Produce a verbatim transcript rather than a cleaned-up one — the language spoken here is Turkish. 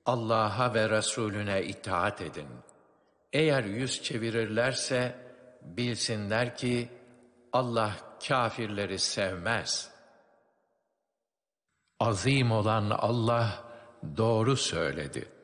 Allah'a ve Resulüne itaat edin. Eğer yüz çevirirlerse bilsinler ki Allah kâfirleri sevmez. Azim olan Allah doğru söyledi.